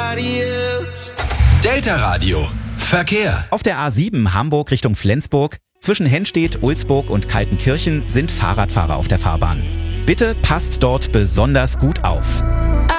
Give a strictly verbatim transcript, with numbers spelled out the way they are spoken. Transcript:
nobody else. Delta Radio. Verkehr. Auf der A sieben Hamburg Richtung Flensburg zwischen Henstedt, Ulsburg und Kaltenkirchen sind Fahrradfahrer auf der Fahrbahn. Bitte passt dort besonders gut auf.